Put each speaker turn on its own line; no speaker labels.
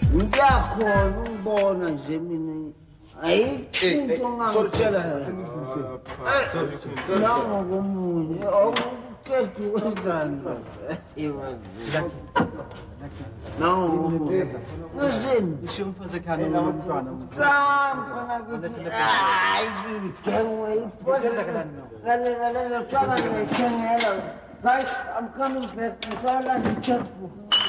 ngiyakhona ukubona nje mina ayikho into ongangitshela nangokomunye awuqeda ukwenzani nangokomunye listen
Ushiye umfazi ekhaya nomntwana.
Guys, I'm coming back. I saw like a checkbook.